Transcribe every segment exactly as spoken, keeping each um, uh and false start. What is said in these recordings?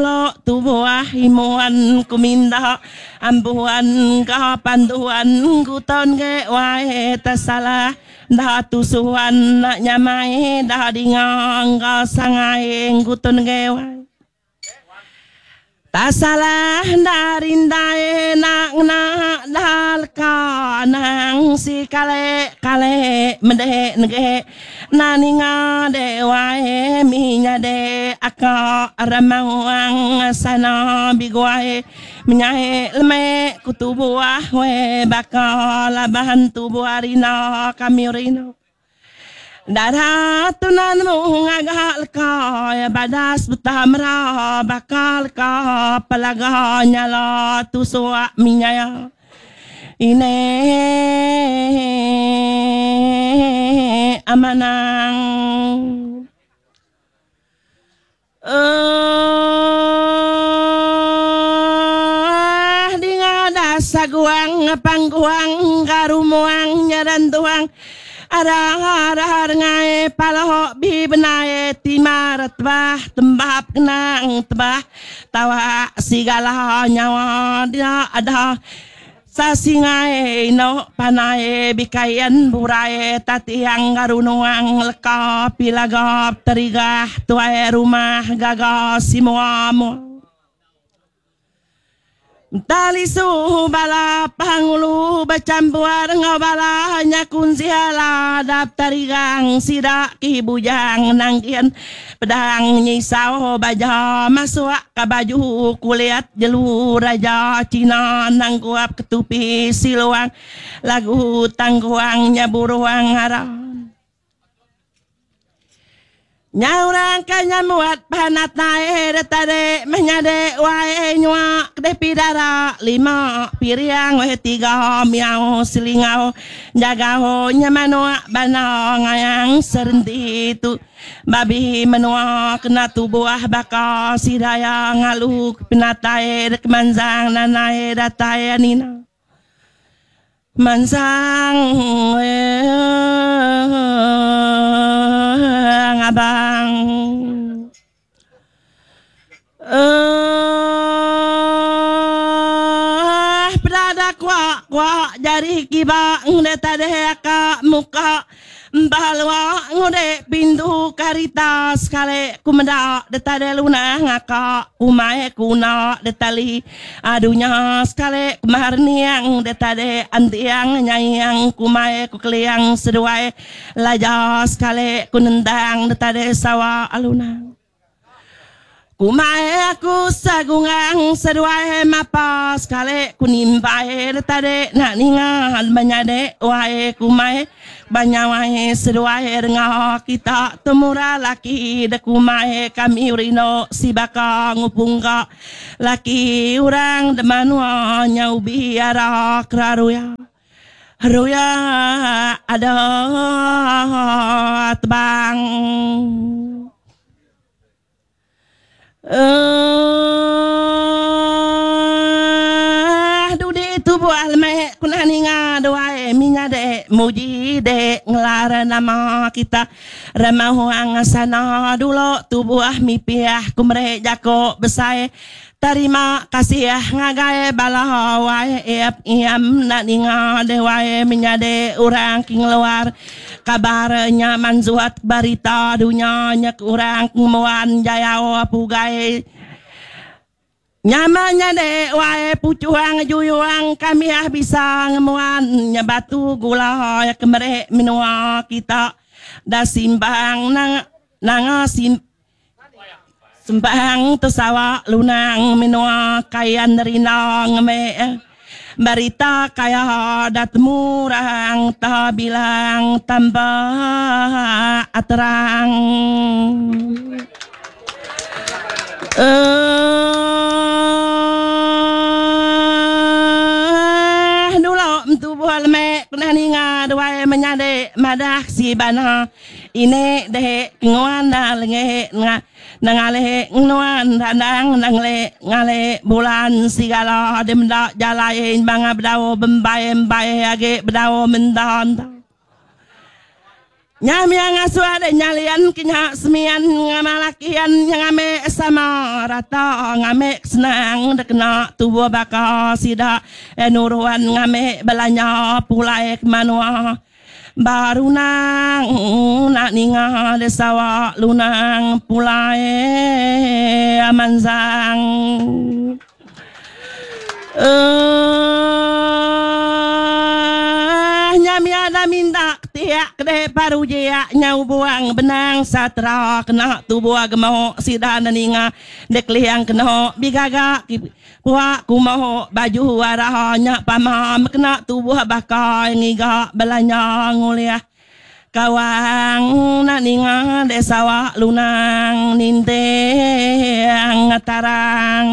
dulo tubuah himuan kuminda ambuan ka panduan guton ge wae tasalah dah tusuhan nak nyamai dah dingang ka sangai guton ge wae tasalah darindae nak nak dal kanang si kale kale mende nge naninga de wae minya de aka ramang sana bigwae minyae leme kutubuah we bakal bahan tubuh arina kamirino darah tunan mengagal ka ya badas betamra bakal ka palaga nyala tusua minyaya ine amanang uh, dingada saguang pangguang garumuang nyarantuang arah-arah ngai paloh bi benae timar tebah tembap kenang tebah tawa sigala nyawa dia ada sasingai no panae bikayan burae tatiang garunuang leka pilagap terigah tuae rumah gagal simuamu tali suhu bala pangulu bacampuar ngabala hanya kunsiala daftarigang sidak kibujang nangkian pedang nyisau baja masuk ke baju kulihat jelu raja Cina nangkuap ketupi siluang lagu tangguang buruang haram nyaurang kanya muat panat nae tade menyade wae nyua kede pidara lima piriang wae tiga miau silingau jaga ho nyamanoa bana ngayang serenti tu babi menua kena tubuah baka sidaya ngaluk pinatae dek manzang nanae datae nina mansang abang eh berada kuak kuak jari kibang de tade ka muka balwa ngode pintu karita sekali kumenda de tade luna ngaka umae kuna de tali adunya sekali kumarniang de tade antiang nyayang kumae kukliang seduai laja sekali kunendang de tade sawa aluna kumae aku sagungang seduai mapa sekali kunimbae de tade nak ningal banyade wae kumae banyawae seduai renga kita temura laki de kumae kami urino sibaka ngupungga laki urang de manua nyau biara kraruya ruya ada tebang eh dudi tubuh alme kunaninga doae minya de muji de ngelara nama kita ramahuang sana dulu tubuh mipiah kumre jako besai terima kasih ya ngagai bala wae ep iam nak ninga de wae minya de urang king luar kabarnya manzuat barita dunya nyak urang muan jaya pugai nyamanya de wae pucuang juyuang kami ah bisa ngemuan nyabatu gula ya kemere minua kita da simbang nang nang sim sembang tersawa lunang minua kayan rina ngeme barita kaya dat murang ta bilang tambah aterang eh dulu tubuh alme kunaninga dua menyade madah si bana ini deh ngwana lenge nga nangale nuan dandang nangle ngale bulan sigala demda jalain banga bdawo bembae mbae age bdawo mendan Nyami yang asuade nyalian kinya semian ngamalakian yang ame sama rata ngame senang dekna tubuh baka sida enuruan ngame belanya pulai manua baru nang nak ninga desawa lunang pulai amanzang eh nyami ada minta tiak de paru jia nyau buang benang satra kena tubuh gemau sida ninga dek liang kena bigaga puak kumoh baju warahnya pamam kena tubuh bakal ngiga belanya nguliah kawang nak ninga desawa lunang ninteng ngatarang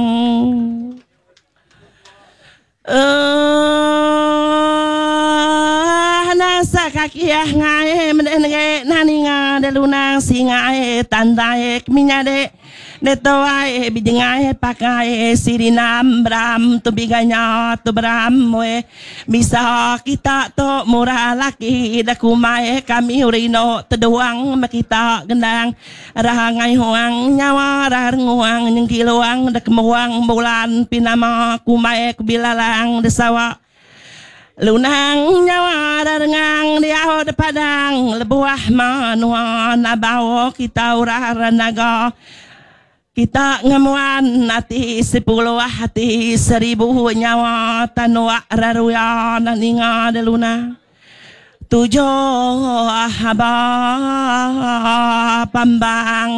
eh nasa kakiah ngae menenge naninga de lunang singae tandae minyade netoae bijengae pakai sirinam bram tu biganya tu bram we bisa kita to murah laki dakumae kami urino teduang makita gendang rahangai huang nyawa ranguang nyeng kiluang dak muang bulan pinama kumae kubilalang desawa lunang nyawa rengang dia de padang lebuah manua nabawo kita urah ranaga kita ngamuan hati sepuluh hati seribu nyawa tanua raruya naninga de luna tujuh haba pambang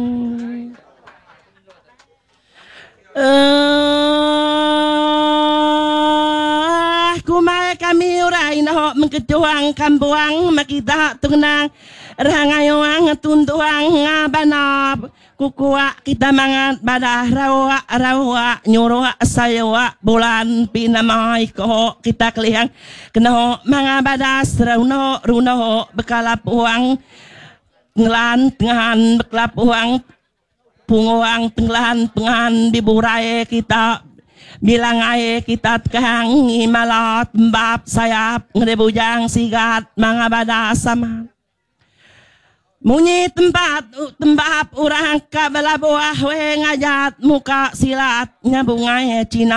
eh kumai kami urai noh mengkecuang kambuang makita tunang rangayuang tuntuang ngabanap kukua kita mangat badah rawa rawa nyuruh sayawa bulan pinamai ko kita kelihang kena manga badas runo runo bekalap uang ngelan tengahan bekalap uang punguang tenglan pengan biburai kita bilang ae kita tekang malat mbap sayap ngerebujang sigat manga badas sama munyi tempat tembap orang kabela buah we ngajat muka silat nyabungai Cina